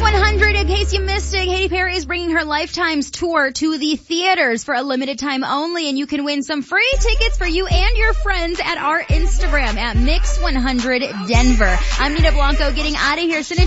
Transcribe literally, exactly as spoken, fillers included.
one hundred, in case you missed it, Katy Perry is bringing her Lifetime's tour to the theaters for a limited time only, and you can win some free tickets for you and your friends at our Instagram at Mix one hundred Denver. I'm Nina Blanco getting out of here. Send